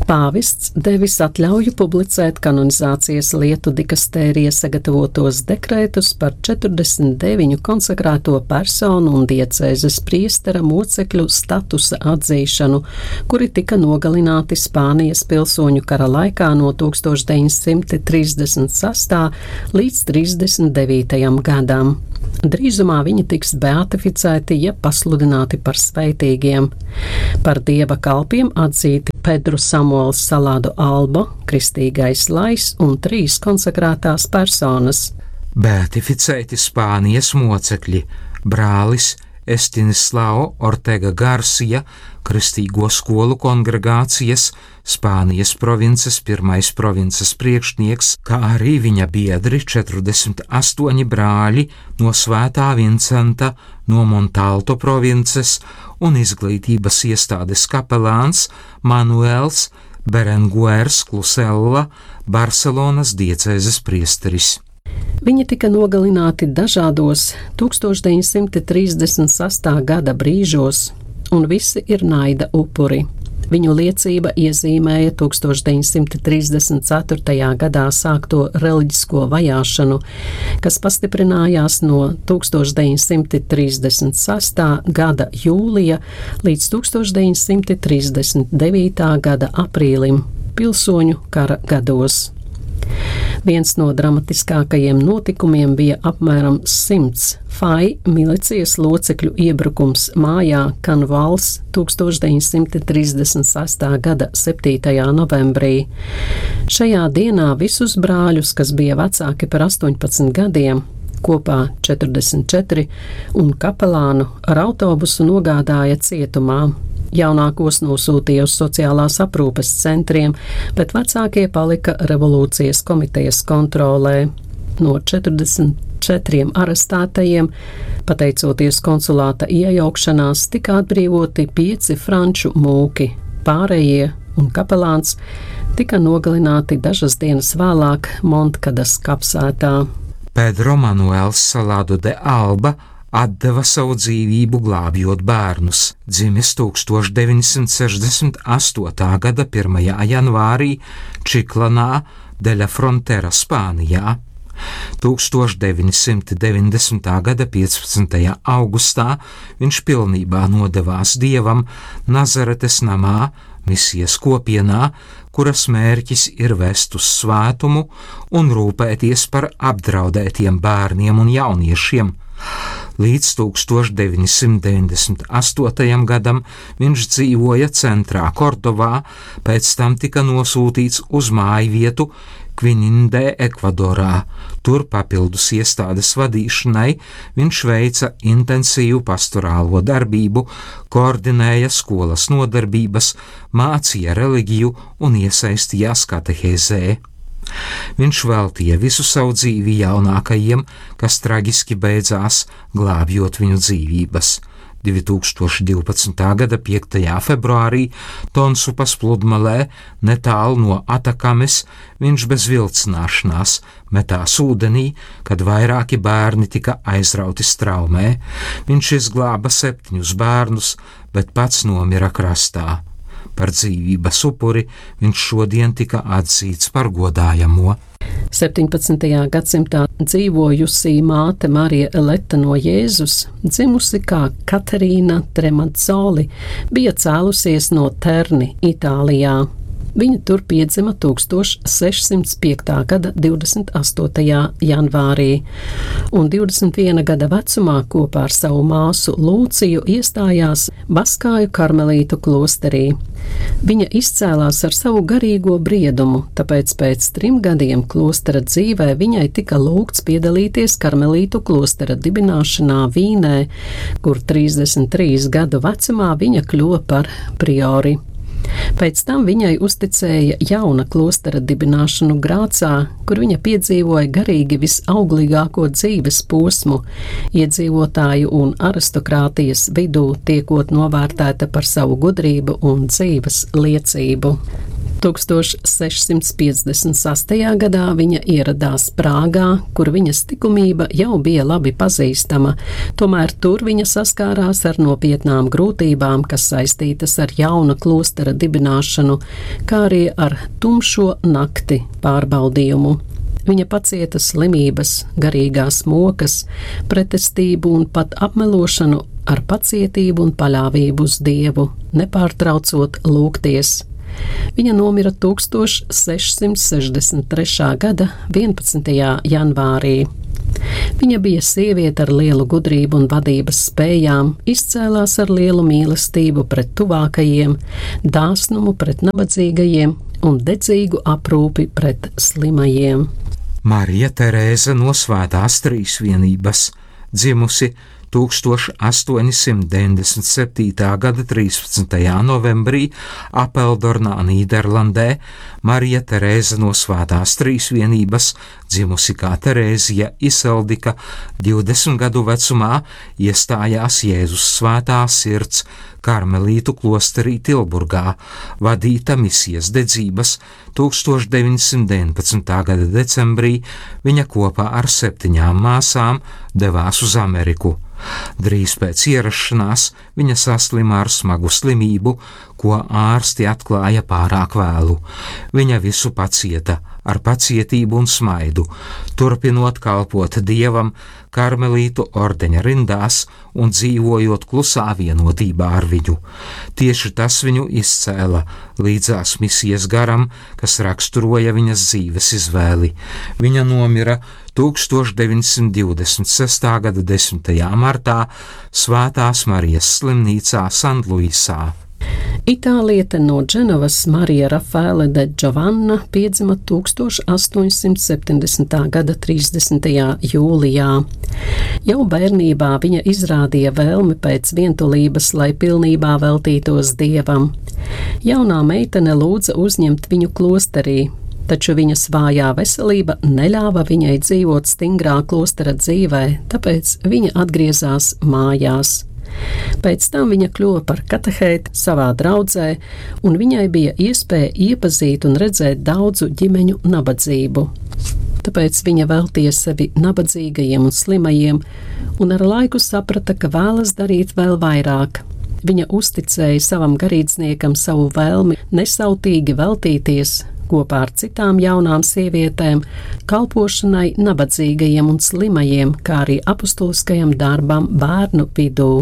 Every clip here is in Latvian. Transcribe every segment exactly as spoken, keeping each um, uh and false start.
Pāvests devis atļauju publicēt kanonizācijas lietu dikastērija sagatavotos dekrētus par četrdesmit deviņu konsekrēto personu un diecēzes priestera mocekļu statusa atzīšanu, kuri tika nogalināti Spānijas pilsoņu kara laikā no tūkstoš deviņsimt trīsdesmit sestā līdz trīsdesmit devītajam gadam. Drīzumā viņi tiks beatificēti, ja pasludināti par sveitīgiem. Par dieva kalpiem atzīti Pedro Samuels Salado Albo, kristīgais Lais un trīs konsekrētās personas. Beatificēti Spānijas mocekļi brālis Estinislao Ortega Garcia, Kristīgo skolu kongregācijas Spānijas provinces pirmais provinces priekšnieks, kā arī viņa biedri četrdesmit astoņi brāļi no Svētā Vincenta no Montalto provinces un izglītības iestādes kapelāns Manuels Berenguers Klusella, Barcelonas diecēzes priesteris. Viņi tika nogalināti dažādos tūkstoš deviņsimt trīsdesmit sestā gada brīžos, un visi ir naida upuri. Viņu liecība iezīmēja tūkstoš deviņsimt trīsdesmit ceturtajā gadā sākto reliģisko vajāšanu, kas pastiprinājās no tūkstoš deviņsimt trīsdesmit sestā gada jūlija līdz tūkstoš deviņsimt trīsdesmit devītā gada aprīlim pilsoņu kara gados. Viens no dramatiskākajiem notikumiem bija apmēram simts Fai milicijas locekļu iebrukums mājā Kanvals tūkstoš deviņsimt trīsdesmit sestā gada septītajā novembrī. Šajā dienā visus brāļus, kas bija vecāki par astoņpadsmit gadiem, kopā četrdesmit četri, un kapelānu ar autobusu nogādāja cietumā. Jaunākos nosūtīja uz sociālās aprūpes centriem, bet vecākie palika revolūcijas komitejas kontrolē. No četrdesmit četriem arestētajiem, pateicoties konsulāta iejaukšanās, tika atbrīvoti pieci franču mūki. Pārējie un kapelāns tika nogalināti dažas dienas vēlāk Montkadas kapsētā. Pedro Manuels Salado de Alba atdeva savu dzīvību glābjot bērnus, dzimis tūkstoš deviņsimt sešdesmit astotā gada pirmajā janvārī Čiklanā de la Frontera, Spānijā. tūkstoš deviņsimt deviņdesmitā gada piecpadsmitajā augustā viņš pilnībā nodevās Dievam Nazaretes namā, misijas kopienā, kuras mērķis ir vest uz svētumu un rūpēties par apdraudētiem bērniem un jauniešiem. Līdz tūkstoš deviņsimt deviņdesmit astotajam gadam viņš dzīvoja centrā Kordovā, pēc tam tika nosūtīts uz māju vietu Kvinindē, Ekvadorā. Tur papildus iestādes vadīšanai viņš veica intensīvu pastorālo darbību, koordinēja skolas nodarbības, mācīja reliģiju un iesaistījās katehēzē. Viņš veltīja visu savu dzīvi jaunākajiem, kas traģiski beidzās, glābjot viņu dzīvības. divi tūkstoši divpadsmitā gada piektajā februārī Tonsupas pludmalē, netālu no Atakames, viņš bez vilcināšanās metās ūdenī, kad vairāki bērni tika aizrauti straumē. Viņš izglāba septiņus bērnus, bet pats nomira krastā. Par dzīvības upuri viņš šodien tika atzīts par godājamo. septiņpadsmitajā gadsimtā dzīvojusī māte Marija Eleta no Jēzus, dzimusi kā Katerīna Tremazzoli, bija cēlusies no Terni, Itālijā. Viņa tur piedzima tūkstoš sešsimt piektajā gada divdesmit astotajā janvārī, un divdesmit viena gada vecumā kopā ar savu māsu Lūciju iestājās Baskāju karmelītu klosterī. Viņa izcēlās ar savu garīgo briedumu, tāpēc pēc trim gadiem klostera dzīvē viņai tika lūgts piedalīties karmelītu klostera dibināšanā Vīnē, kur trīsdesmit trīs gadu vecumā viņa kļuva par priori. Pēc tam viņai uzticēja jauna klostera dibināšanu Grācā, kur viņa piedzīvoja garīgi visauglīgāko dzīves posmu, iedzīvotāju un aristokrātijas vidū tiekot novērtēta par savu gudrību un dzīves liecību. tūkstoš sešsimt piecdesmit sastajā gadā viņa ieradās Prāgā, kur viņas likumība jau bija labi pazīstama, tomēr tur viņa saskārās ar nopietnām grūtībām, kas saistītas ar jauna klostera dibināšanu, kā arī ar tumšo nakti pārbaudījumu. Viņa pacieta slimības, garīgās mokas, pretestību un pat apmelošanu ar pacietību un paļāvību uz Dievu, nepārtraucot lūgties. Viņa nomira tūkstoš sešsimt sešdesmit trešā gada vienpadsmitajā janvārī. Viņa bija sieviete ar lielu gudrību un vadības spējām, izcēlās ar lielu mīlestību pret tuvākajiem, dāsnumu pret nabadzīgajiem un dedzīgu aprūpi pret slimajiem. Marija Terēza no Svētās Trīsvienības, dzimusi tūkstoš astoņsimt deviņdesmit septītā gada trīspadsmitajā novembrī Apeldornā, Nīderlandē. Marija Terēza no Svētās Trīsvienības, dzimusi kā Terēzija Iseldika, divdesmit gadu vecumā iestājās Jēzus Svētā Sirds Karmelītu klosterī Tilburgā, vadīta misijas dedzības. tūkstoš deviņsimt deviņpadsmitā gada decembrī viņa kopā ar septiņām māsām devās uz Ameriku. Drīz pēc ierašanās viņa saslima ar smagu slimību, ko ārsti atklāja pārāk vēlu. Viņa visu pacieta ar pacietību un smaidu, turpinot kalpot Dievam Karmelītu ordeņa rindās un dzīvojot klusā vienotībā ar viņu. Tieši tas viņu izcēla līdzās misijas garam, kas raksturoja viņas dzīves izvēli. Viņa nomira tūkstoš deviņsimt divdesmit sestā gada desmitajā martā Svētās Marijas slimnīcā Sanluisā. Itāliete no Dženovas Marija Rafēle de Giovanna piedzima tūkstoš astoņsimt septiņdesmitā gada trīsdesmitajā jūlijā. Jau bērnībā viņa izrādīja vēlmi pēc vientulības, lai pilnībā veltītos Dievam. Jaunā meitene lūdza uzņemt viņu klosterī, taču viņas vājā veselība neļāva viņai dzīvot stingrā klostera dzīvē, tāpēc viņa atgriezās mājās. Pēc tam viņa kļuva par katehēti savā draudzē, un viņai bija iespēja iepazīt un redzēt daudzu ģimeņu nabadzību. Tāpēc viņa veltīja sevi nabadzīgajiem un slimajiem, un ar laiku saprata, ka vēlas darīt vēl vairāk. Viņa uzticēja savam garīdzniekam savu vēlmi nesautīgi veltīties kopā ar citām jaunām sievietēm kalpošanai nabadzīgajiem un slimajiem, kā arī apustuliskajam darbam bērnu vidū.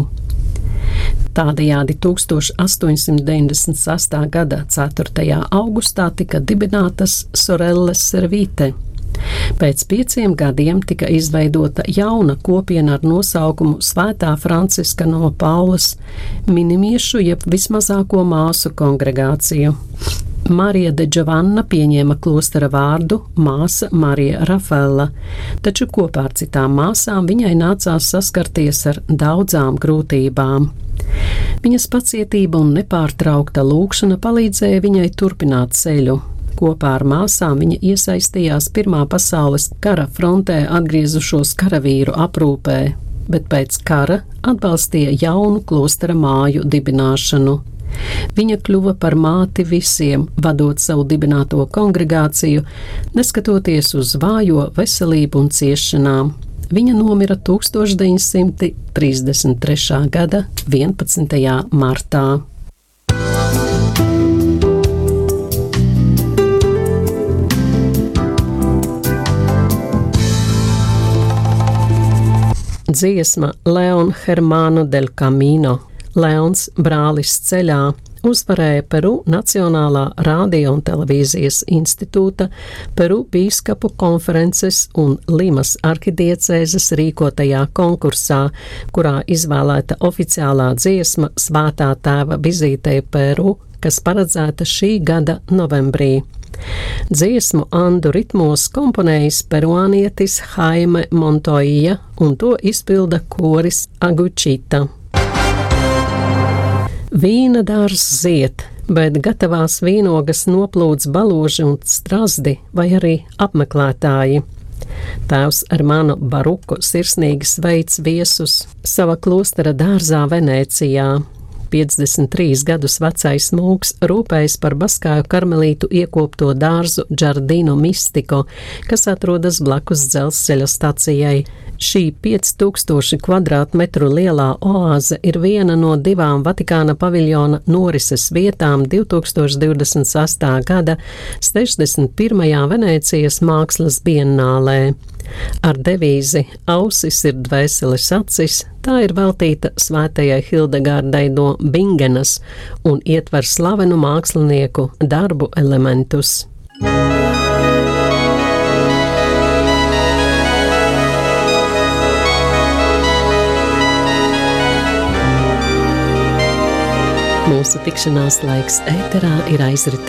Tādējādi tūkstoš astoņsimt deviņdesmit sestā gada ceturtajā augustā tika dibinātas Sorelles Servite. Pēc pieciem gadiem tika izveidota jauna kopiena ar nosaukumu Svētā Franciska no Paulas minimiešu jeb vismazāko māsu kongregāciju. Marija de Giovanna pieņēma klostera vārdu māsa Marija Rafēla, taču kopā ar citām māsām viņai nācās saskarties ar daudzām grūtībām. Viņas pacietība un nepārtraukta lūgšana palīdzēja viņai turpināt ceļu. Kopā ar māsām viņa iesaistījās Pirmā pasaules kara frontē atgriezušos karavīru aprūpē, bet pēc kara atbalstīja jaunu klostera māju dibināšanu. Viņa kļuva par māti visiem, vadot savu dibināto kongregāciju, neskatoties uz vājo veselību un ciešanām. Viņa nomira tūkstoš deviņsimt trīsdesmit trešā gada vienpadsmitajā martā. Dziesma Leon Hermano del Camino. Leons brālis ceļā uzvarēja Peru Nacionālā radio un televīzijas institūta, Peru bīskapu konferences un Limas arhidiecēzes rīkotajā konkursā, kurā izvēlēta oficiālā dziesma Svētā tēva vizītei Peru, kas paredzēta šī gada novembrī. Dziesmu andu ritmos komponējis peruānietis Jaime Montoya, un to izpilda koris Agučita. Vīna dārzs zied, bet gatavās vīnogas noplūdz baloži un strazdi vai arī apmeklētāji. Tēvs Ermano Baruko sirsnīgi sveic viesus sava klostera dārzā Venēcijā. piecdesmit trīs gadus vecais mūks rūpējas par baskāju karmelītu iekopto dārzu Giardino Mistico, kas atrodas blakus dzelzceļa stacijai. Šī pieci tūkstoši kvadrātmetru lielā oāze ir viena no divām Vatikāna paviljona norises vietām divtūkstoš divdesmit sestā gada sešdesmit pirmajā Venēcijas mākslas biennālē. Ar devīzi Ausis ir dvēseles acis, tā ir veltīta svētajai Hildegardai no Bingenas un ietver slavenu mākslinieku darbu elementus. Mūsu tikšanās laiks ēterā ir aizritējis.